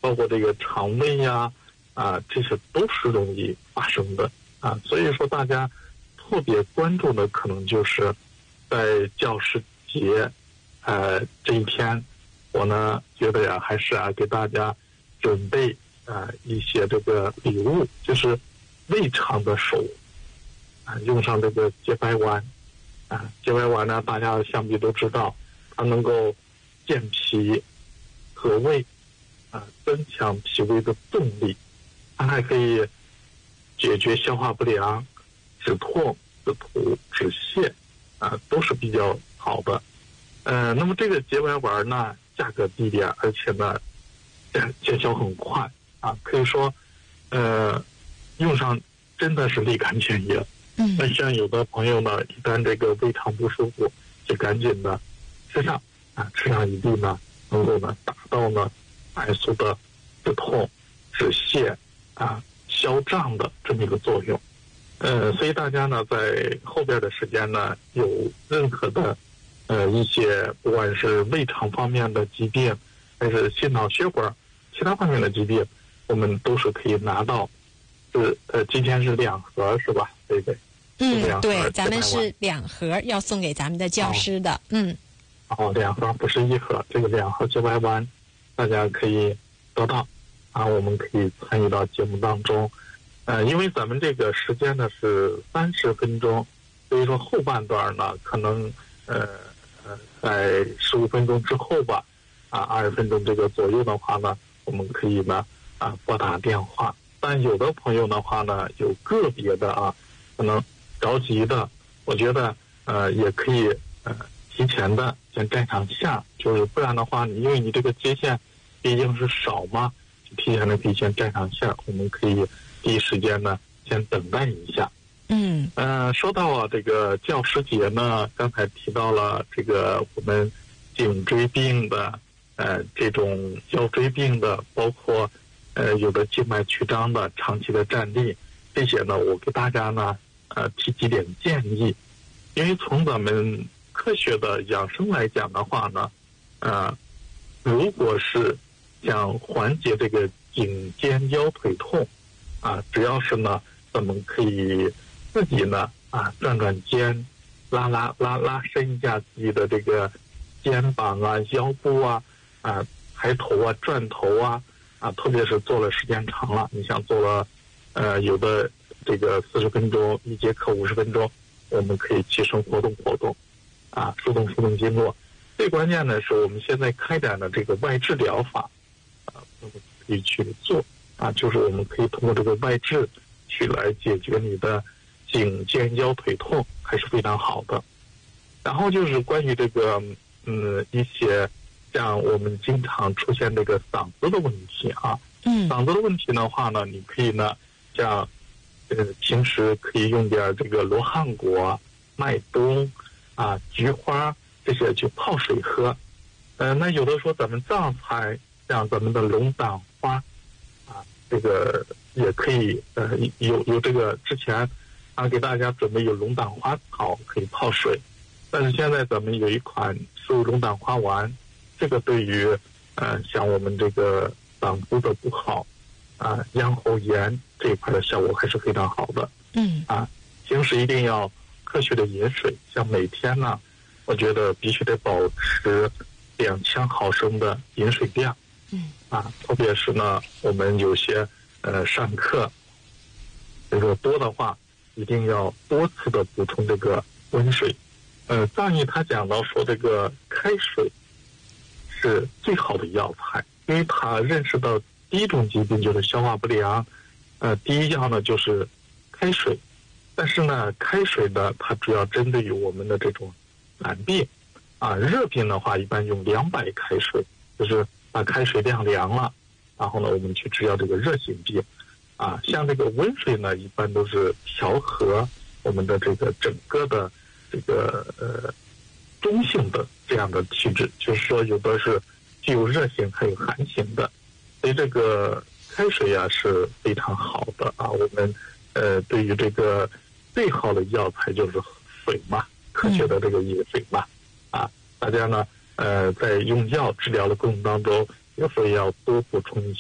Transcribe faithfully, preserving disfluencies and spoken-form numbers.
包括这个肠胃呀啊，这些都是容易发生的啊。所以说大家特别关注的可能就是在教师节呃这一天，我呢觉得呀还是啊给大家准备啊一些这个礼物，就是胃肠的手啊，用上这个洁白丸啊，洁白丸呢大家想必都知道，它能够健脾和胃啊，增强脾胃的动力，它还可以解决消化不良、止痛、止吐、止泻啊，都是比较好的。呃，那么这个洁白丸呢，价格低廉，而且呢，见效很快啊，可以说，呃，用上真的是立竿见影。 嗯， 那像有的朋友呢，一旦这个胃肠不舒服，就赶紧的吃上啊，吃上一粒呢，能够呢达到呢快速的止痛、止泻啊、消胀的这么一个作用。呃，所以大家呢，在后边的时间呢，有任何的呃一些不管是胃肠方面的疾病，还是心脑血管其他方面的疾病，我们都是可以拿到。是呃，今天是两盒是吧？对对。 嗯，对，咱们是两盒要送给咱们的教师的。哦、嗯。 哦，两盒不是一盒，这个两盒洁白丸，大家可以得到啊，我们可以参与到节目当中。呃，因为咱们这个时间呢是三十分钟，所以说后半段呢可能呃呃在十五分钟之后吧，啊二十分钟这个左右的话呢，我们可以呢啊拨打电话。但有的朋友的话呢，有个别的啊，可能着急的，我觉得呃也可以呃提前的先占上线，就是不然的话，你因为你这个接线毕竟是少嘛，就提前的可以先占上线，我们可以第一时间呢先等待一下。 嗯， 呃，说到啊这个教师节呢，刚才提到了这个我们颈椎病的呃这种腰椎病的，包括呃有的静脉曲张的长期的站立，这些呢我给大家呢呃提几点建议。因为从咱们科学的养生来讲的话呢，呃如果是想缓解这个颈肩腰腿痛啊，只要是呢咱们可以自己呢啊转转肩，拉拉拉拉伸一下自己的这个肩膀啊、腰部啊、啊抬头啊、转头啊啊，特别是做了时间长了，你像做了呃有的这个四十分钟一节课五十分钟，我们可以起身活动活动啊，疏动疏动经络。最关键的是我们现在开展的这个外治疗法啊，我们可以去做啊，就是我们可以通过这个外治去来解决你的颈肩腰腿痛，还是非常好的。然后就是关于这个嗯一些像我们经常出现这个嗓子的问题啊， 嗯， 嗓子的问题的话呢，你可以呢像呃平时可以用点这个罗汉果、麦冬啊、菊花这些去泡水喝。呃，那有的说咱们藏菜，像咱们的龙胆花啊，这个也可以呃有有这个之前啊给大家准备有龙胆花草可以泡水，但是现在咱们有一款是龙胆花丸，这个对于呃像我们这个嗓子的不好啊、咽喉炎这一块的效果还是非常好的。 嗯啊，平时一定要科学的饮水，像每天呢，我觉得必须得保持两千毫升的饮水量。 嗯啊，特别是呢，我们有些呃上课这个多的话，一定要多次的补充这个温水。呃，藏医他讲到说，这个开水是最好的药材，因为他认识到第一种疾病就是消化不良，呃，第一药呢就是开水。但是呢，开水呢，它主要针对于我们的这种寒病啊，热病的话，一般用两百开水，就是把开水晾凉了，然后呢，我们去治疗这个热性病啊。像这个温水呢，一般都是调和我们的这个整个的这个呃中性的这样的体质，就是说有的是具有热性，还有寒性的，所以这个开水啊是非常好的啊。我们呃对于这个最好的药材就是水嘛，科学的这个饮水嘛，啊，大家呢呃在用药治疗的过程当中，有时候也要多补充一些